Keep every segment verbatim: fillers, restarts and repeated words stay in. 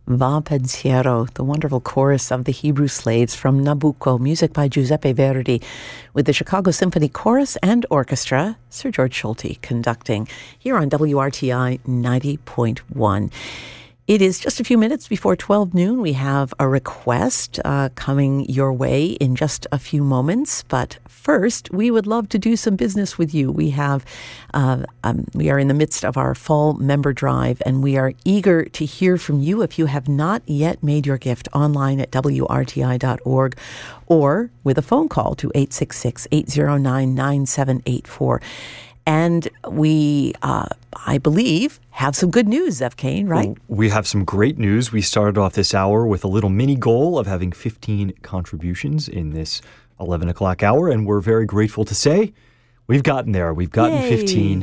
Va Pensiero, the wonderful chorus of the Hebrew Slaves from Nabucco, music by Giuseppe Verdi, with the Chicago Symphony Chorus and Orchestra, Sir George Solti conducting, here on W R T I ninety point one. It is just a few minutes before twelve noon. We have a request uh, coming your way in just a few moments. But first, we would love to do some business with you. We have, uh, um, we are in the midst of our fall member drive, and we are eager to hear from you. If you have not yet made your gift online at W R T I dot org or with a phone call to eight six six, eight zero nine, nine seven eight four. And we, uh, I believe, have some good news, Zev Kane, right? We have some great news. We started off this hour with a little mini goal of having fifteen contributions in this eleven o'clock hour, and we're very grateful to say we've gotten there. We've gotten Yay. fifteen.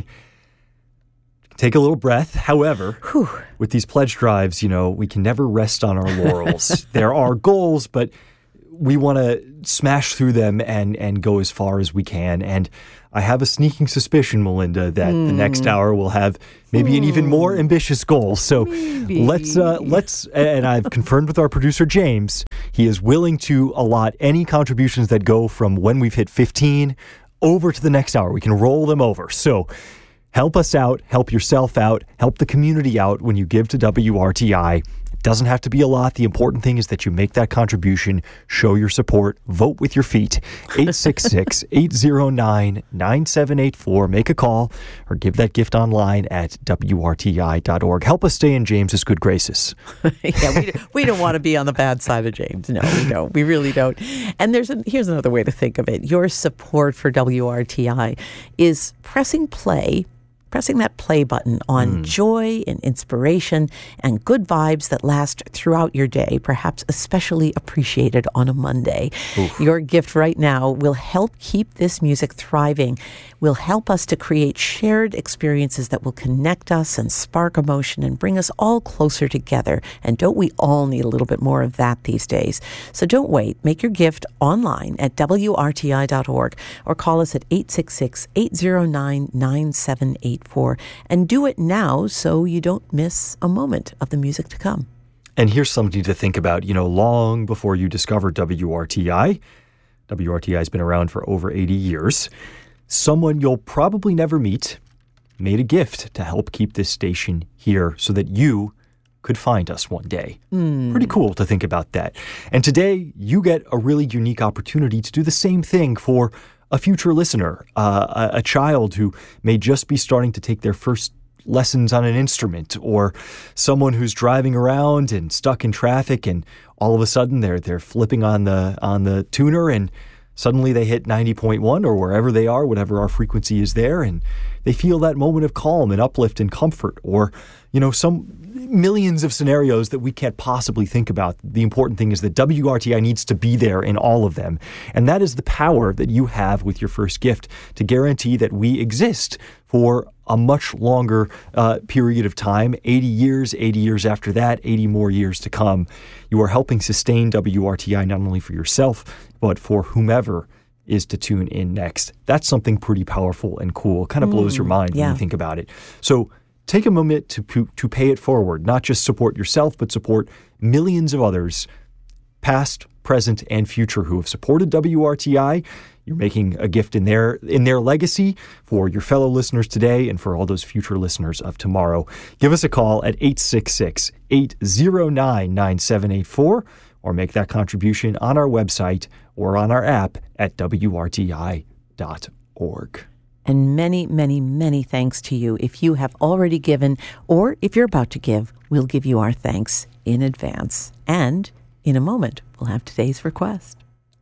Take a little breath. However, Whew. with these pledge drives, you know, we can never rest on our laurels. There are goals, but we want to smash through them and, and go as far as we can. And I have a sneaking suspicion, Melinda, that mm. the next hour will have maybe mm. an even more ambitious goal. So maybe. let's, uh, let's, and I've confirmed with our producer, James, he is willing to allot any contributions that go from when we've hit fifteen over to the next hour. We can roll them over. So help us out, help yourself out, help the community out when you give to W R T I. It doesn't have to be a lot. The important thing is that you make that contribution, show your support, vote with your feet. eight six six, eight zero nine, nine seven eight four. Make a call or give that gift online at W R T I dot org. Help us stay in James's good graces. yeah, we, we don't want to be on the bad side of James. No, we don't. We really don't. And there's a, here's another way to think of it. Your support for W R T I is pressing play Pressing that play button on mm. joy and inspiration and good vibes that last throughout your day, perhaps especially appreciated on a Monday. Oof. Your gift right now will help keep this music thriving, will help us to create shared experiences that will connect us and spark emotion and bring us all closer together. And don't we all need a little bit more of that these days? So don't wait. Make your gift online at W R T I dot org or call us at eight six six, eight zero nine, nine seven eight four. And do it now so you don't miss a moment of the music to come. And here's something to think about. You know, long before you discovered W R T I, W R T I has been around for over eighty years. Someone you'll probably never meet made a gift to help keep this station here so that you could find us one day. Mm. Pretty cool to think about that. And today, you get a really unique opportunity to do the same thing for a future listener, uh, a, a child who may just be starting to take their first lessons on an instrument, or someone who's driving around and stuck in traffic, and all of a sudden they're they're flipping on the on the tuner, and suddenly they hit ninety point one or wherever they are, whatever our frequency is there, and they feel that moment of calm and uplift and comfort, or you know, some millions of scenarios that we can't possibly think about. The important thing is that W R T I needs to be there in all of them. And that is the power that you have with your first gift to guarantee that we exist for a much longer uh, period of time, eighty years, eighty years after that, eighty more years to come. You are helping sustain W R T I not only for yourself, but for whomever is to tune in next. That's something pretty powerful and cool. It kind of mm, blows your mind yeah. when you think about it. So take a moment to to pay it forward, not just support yourself, but support millions of others, past, present, and future, who have supported W R T I. You're making a gift in their in their legacy for your fellow listeners today and for all those future listeners of tomorrow. Give us a call at eight six six, eight zero nine, nine seven eight four or make that contribution on our website or on our app at W R T I dot org. And many, many, many thanks to you. If you have already given, or if you're about to give, we'll give you our thanks in advance. And in a moment, we'll have today's request.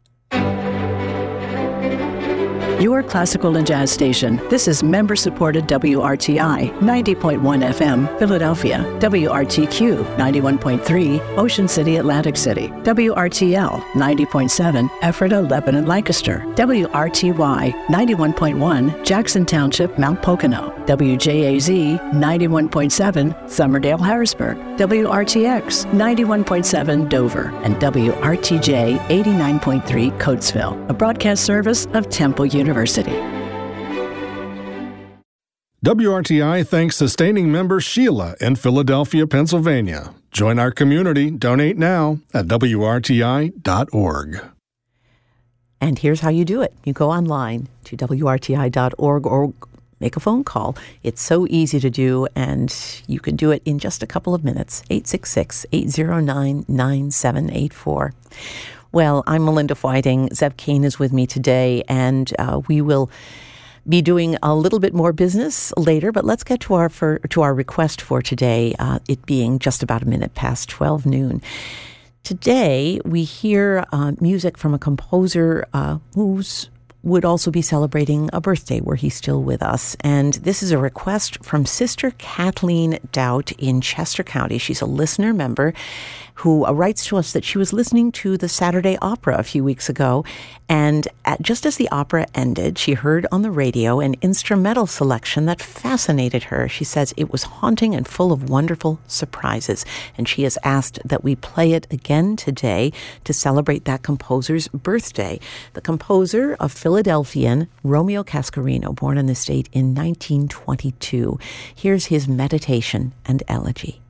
Your classical and jazz station. This is member-supported W R T I, ninety point one F M, Philadelphia. W R T Q, ninety-one point three, Ocean City, Atlantic City. W R T L, ninety point seven, Ephrata, Lebanon, Lancaster. W R T Y, ninety-one point one, Jackson Township, Mount Pocono. W J A Z, ninety-one point seven, Somerdale, Harrisburg. W R T X, ninety-one point seven, Dover. And W R T J, eighty-nine point three, Coatesville. A broadcast service of Temple University. W R T I thanks sustaining member Sheila in Philadelphia, Pennsylvania. Join our community. Donate now at W R T I dot org. And here's how you do it. You go online to W R T I dot org or make a phone call. It's so easy to do, and you can do it in just a couple of minutes. eight six six, eight zero nine, nine seven eight four. Well, I'm Melinda Whiting. Zev Kane is with me today, and uh, we will be doing a little bit more business later, but let's get to our for, to our request for today, uh, it being just about a minute past twelve noon. Today, we hear uh, music from a composer uh, who's would also be celebrating a birthday were he still with us. And this is a request from Sister Kathleen Doubt in Chester County. She's a listener member who uh, writes to us that she was listening to the Saturday Opera a few weeks ago. And at, just as the opera ended, she heard on the radio an instrumental selection that fascinated her. She says it was haunting and full of wonderful surprises. And she has asked that we play it again today to celebrate that composer's birthday. The composer of Philadelphian Romeo Cascarino, born in the state in nineteen twenty-two. Here's his meditation and elegy.